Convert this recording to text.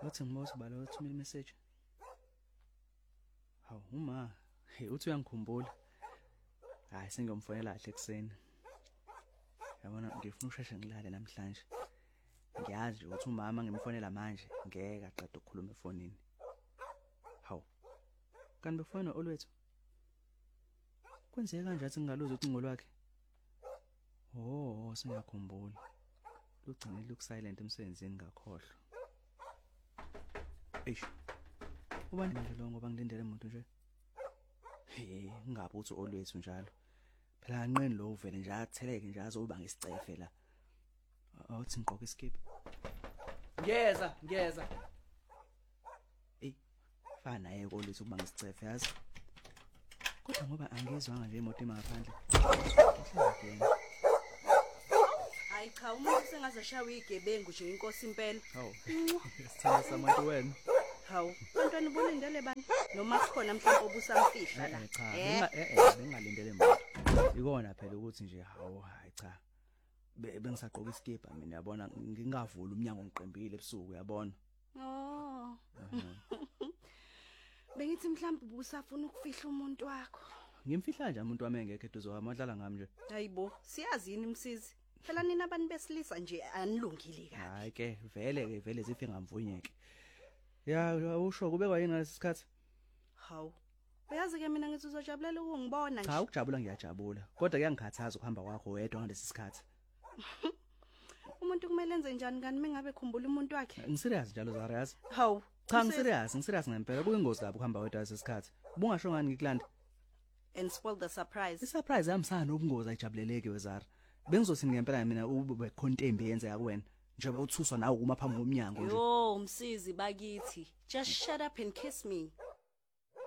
Wathi ngibona balo uthumela imessage. Hawu uma uthi uyangikhumbula. Hayi sengiyomfonela kahle ekseni. Yabona ngifuna usheshe ngilale namhlanje. Ngiyazi ukuthi umama ngimfonela manje ngeke aqede ukukhuluma efonini. Hawu. Kanti befona olwethu. Kwenzeka kanje athi ngingaluza ucingo lwakhe. Oh, sengiyakhumbula. Lugcinile lukusilent emsebenzini ngakhohlwa. Eish. Ubani manje lo ngoba ngilindele umuntu nje? Ngabe uthi olwethu njalo. Phela anqeni lo uvele nje atheleke nje azoba ngesicefe la. Awuthi ngiqoka iskipe. Ngiyeza. Fana naye kolwethu kuba ngesicefe yazi. Kodwa ngoba angizwanga nje imoto ima ngaphandle. Hayi cha umuntu sengaze shawa igebengu nje inkosi impela. Hawu. Sithanda samuntu wena. Hawu, bantwana ubulindele bani? Noma khona mhlawumbe obusamfihla la. Cha, bengalindele muntu. Ikona phela ukuthi nje hawu hayi cha. Bengisaqoka iskipa mina yabona ngingavula umnyango ngiqembile ebusuku yabona. Oh. Bengithi mhlawumbe ubusafuna ukufihla umuntu wakho. Ngimfihla nje umuntu wami engekho eduze kwami adlala ngami nje. Hayibo, siyazini umsizi. Phela nina abantu besilisa nje anilungile kabi. Hayi ke vele zife ngamvunyeke. Ya usho kubekwa yini ngalesikhathi? Hawu. Uyazi ke mina ngithi uzojabulela ukungibona nje. Cha ukujabula ngiyajabula. Kodwa kuyangikhathaza ukuhamba kwakho wedwa ngalesi sikhathi. Umuntu kumele enze njani kanti mengabe khumbula umuntu wakhe? Ngiserious njalo Zariyazi. Hawu. Cha ngiserious ngempela kuyingozi kabi ukuhamba wedwa lesi sikhathi. Ubungasho ngani ngikulanda? And spoil the surprise. Isurprise yamsana nobungozi ayijabuleleke wezara. Bengizothi ngempela mina ube contempt yenzeka kuwena. Njengoba uthuswa nawe uma phambi komnyango nje. Yo umsizi bakithi. Just shut up and kiss me.